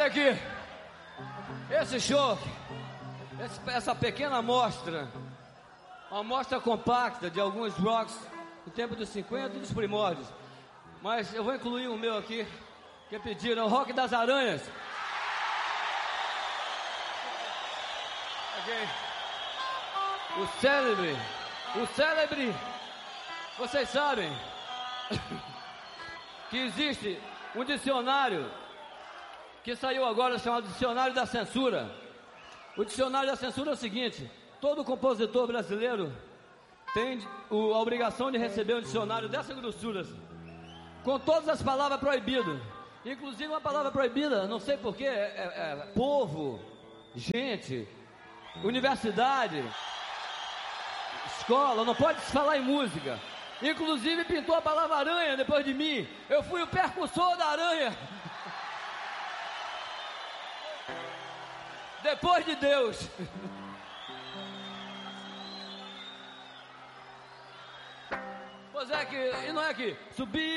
aqui, esse show, essa pequena amostra, uma amostra compacta de alguns rocks do tempo dos 50 e dos primórdios. Mas eu vou incluir o meu aqui, que pediram, o Rock das Aranhas. Okay. O célebre, vocês sabem que existe um dicionário que saiu agora chamado Dicionário da Censura. O Dicionário da Censura é o seguinte: todo compositor brasileiro tem a obrigação de receber um dicionário dessa grossura, com todas as palavras proibidas, inclusive uma palavra proibida, não sei porquê, povo, gente, universidade, escola, não pode se falar em música. Inclusive pintou a palavra aranha depois de mim. Eu fui o percussor da aranha. Depois de Deus. Pois é que, e não é que subir